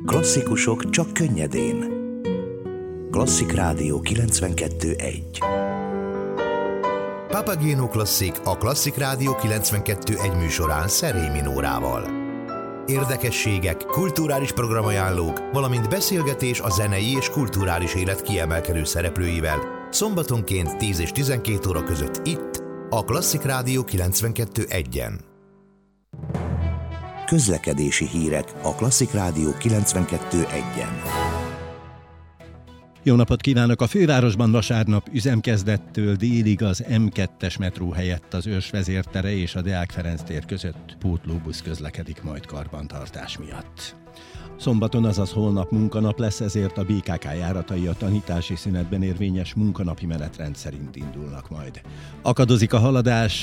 Klasszikusok csak könnyedén. Klasszik Rádió 92.1. Papageno Klasszik a Klasszik Rádió 92.1 műsorán Szerémi Nórával. Érdekességek, kulturális programajánlók, valamint beszélgetés a zenei és kulturális élet kiemelkedő szereplőivel szombatonként 10 és 12 óra között itt, a Klasszik Rádió 92.1-en. Közlekedési hírek a Klasszik Rádió 92.1-en. Jó napot kívánok! A fővárosban vasárnap üzemkezdettől délig az M2-es metró helyett az Őrs vezértere és a Deák Ferenc tér között pótlóbusz közlekedik majd karbantartás miatt. Szombaton, azaz holnap munkanap lesz, ezért a BKK járatai a tanítási szünetben érvényes munkanapi menetrend szerint indulnak majd. Akadozik a haladás